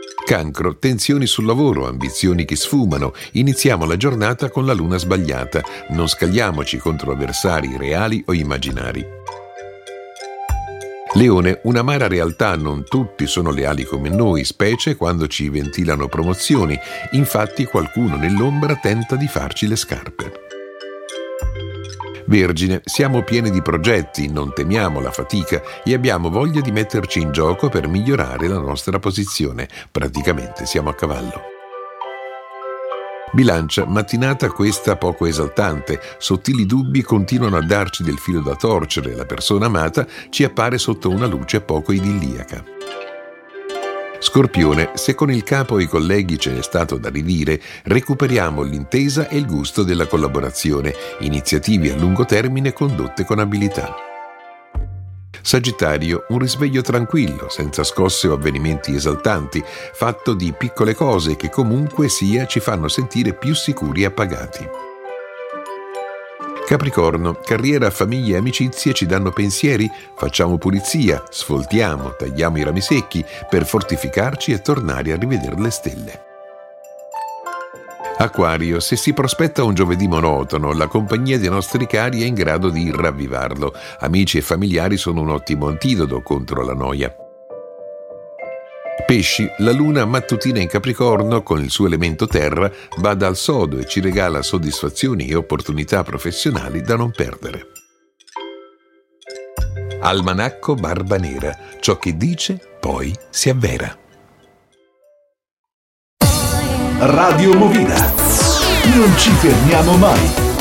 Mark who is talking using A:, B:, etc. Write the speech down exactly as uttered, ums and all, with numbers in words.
A: Cancro, tensioni sul lavoro, ambizioni che sfumano. Iniziamo la giornata con la luna sbagliata. Non scagliamoci contro avversari reali o immaginari. Leone, un'amara realtà, non tutti sono leali come noi, specie quando ci ventilano promozioni. Infatti qualcuno nell'ombra tenta di farci le scarpe. Vergine, siamo pieni di progetti, non temiamo la fatica e abbiamo voglia di metterci in gioco per migliorare la nostra posizione. Praticamente siamo a cavallo. Bilancia, mattinata questa poco esaltante. Sottili dubbi continuano a darci del filo da torcere. La persona amata ci appare sotto una luce poco idilliaca. Scorpione, se con il capo e i colleghi ce n'è stato da ridire, recuperiamo l'intesa e il gusto della collaborazione, iniziative a lungo termine condotte con abilità. Sagittario, un risveglio tranquillo, senza scosse o avvenimenti esaltanti, fatto di piccole cose che comunque sia ci fanno sentire più sicuri e appagati. Capricorno, carriera, famiglia e amicizie ci danno pensieri, facciamo pulizia, sfoltiamo, tagliamo i rami secchi per fortificarci e tornare a rivedere le stelle. Acquario, se si prospetta un giovedì monotono, la compagnia dei nostri cari è in grado di ravvivarlo. Amici e familiari sono un ottimo antidoto contro la noia. Pesci, la luna mattutina in Capricorno con il suo elemento terra bada al sodo e ci regala soddisfazioni e opportunità professionali da non perdere. Almanacco Barba Nera, ciò che dice poi si avvera.
B: Radio Movida, non ci fermiamo mai.